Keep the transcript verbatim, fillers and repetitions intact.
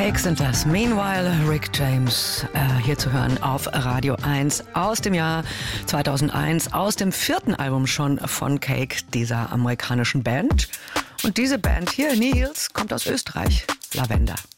Cake sind das. Meanwhile, Rick James, äh, hier zu hören auf Radio eins aus dem Jahr zweitausendeins, aus dem vierten Album schon von Cake, dieser amerikanischen Band. Und diese Band hier, Nihils, kommt aus Österreich, Lavender.